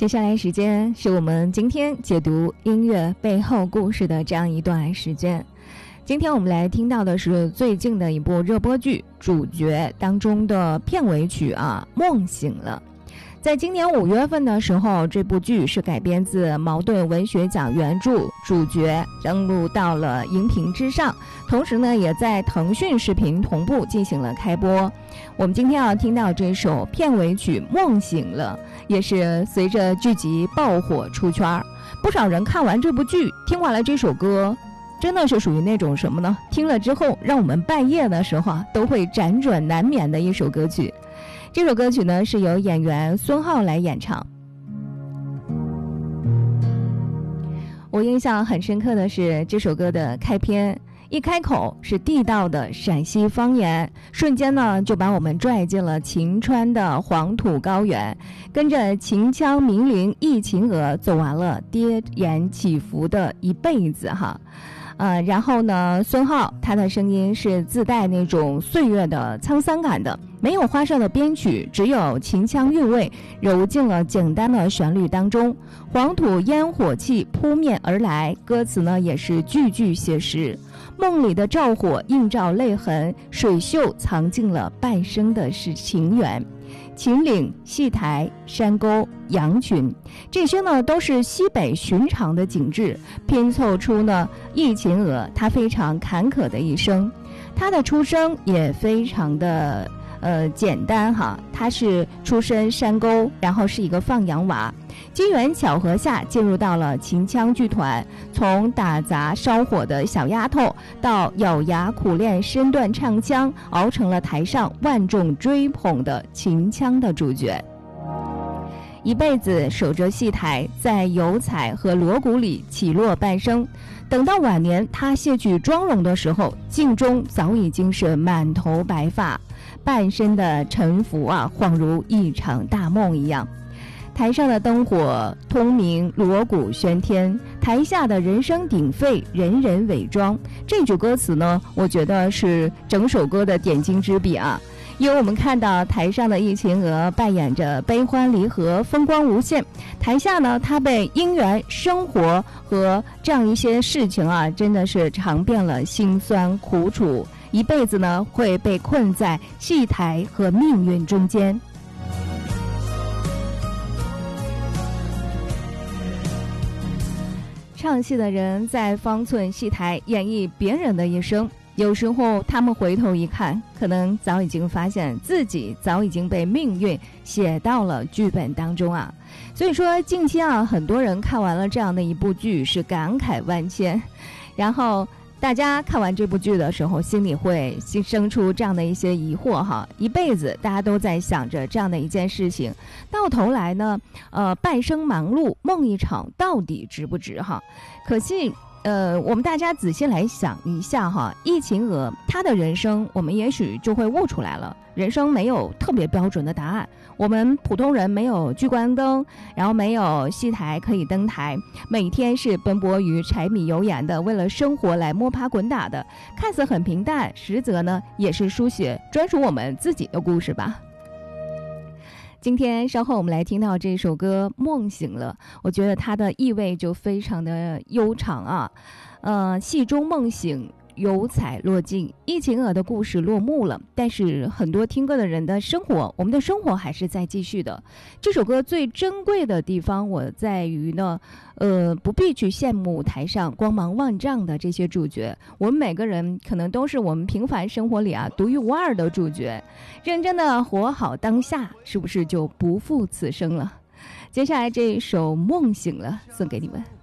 接下来时间是我们今天解读音乐背后故事的这样一段时间。今天我们来听到的是最近的一部热播剧《主角》当中的片尾曲《梦醒了》。在今年5月份的时候，这部剧是改编自茅盾文学奖原著《主角》，登陆到了荧屏之上，同时呢也在腾讯视频同步进行了开播。我们今天要听到这首片尾曲《梦醒了》，也是随着剧集爆火出圈。不少人看完这部剧，听完了这首歌，真的是属于那种什么呢？听了之后让我们半夜的时候都会辗转难眠的一首歌曲。这首歌曲呢是由演员孙浩来演唱。我印象很深刻的是这首歌的开篇，一开口是地道的陕西方言，瞬间呢就把我们拽进了秦川的黄土高原，跟着秦腔名伶易秦娥走完了跌宕起伏的一辈子哈。然后呢，孙浩他的声音是自带那种岁月的沧桑感的，没有花哨的编曲，只有秦腔韵味揉进了简单的旋律当中。黄土烟火气扑面而来，歌词呢也是句句写实。梦里的照火映照泪痕，水袖藏进了半生的是情缘。秦岭、戏台、山沟、羊群，这些呢都是西北寻常的景致，拼凑出呢易秦娥她非常坎坷的一生。她的出生也非常的简单哈，她是出身山沟，然后是一个放羊娃，机缘巧合下进入到了秦腔剧团，从打杂烧火的小丫头到咬牙苦练身段唱腔，熬成了台上万众追捧的秦腔的主角。一辈子守着戏台，在油彩和锣鼓里起落半生，等到晚年她卸去妆容的时候，镜中早已经是满头白发，半身的沉浮恍如一场大梦一样。台上的灯火通明，锣鼓喧天，台下的人声鼎沸，人人伪装。这句歌词呢，我觉得是整首歌的点睛之笔啊。因为我们看到台上的易秦娥扮演着悲欢离合，风光无限，台下呢她被姻缘、生活和这样一些事情真的是尝遍了辛酸苦楚，一辈子呢会被困在戏台和命运中间。唱戏的人在方寸戏台演绎别人的一生，有时候他们回头一看，可能早已经发现自己早已经被命运写到了剧本当中啊。所以说近期很多人看完了这样的一部剧是感慨万千，然后大家看完这部剧的时候，心里会生出这样的一些疑惑哈，一辈子大家都在想着这样的一件事情，到头来呢，半生忙碌，梦一场，到底值不值哈？可惜我们大家仔细来想一下哈，易秦娥她的人生，我们也许就会悟出来了。人生没有特别标准的答案，我们普通人没有聚光灯，然后没有戏台可以登台，每天是奔波于柴米油盐的，为了生活来摸爬滚打的，看似很平淡，实则呢也是书写专属我们自己的故事吧。今天稍后我们来听到这首歌《梦醒了》，我觉得它的意味就非常的悠长啊。戏中梦醒，油彩落尽，易秦娥的故事落幕了，但是很多听歌的人的生活，我们的生活还是在继续的。这首歌最珍贵的地方我在于呢，不必去羡慕台上光芒万丈的这些主角，我们每个人可能都是我们平凡生活里独一无二的主角，认真的活好当下，是不是就不负此生了？接下来这一首《梦醒了》送给你们。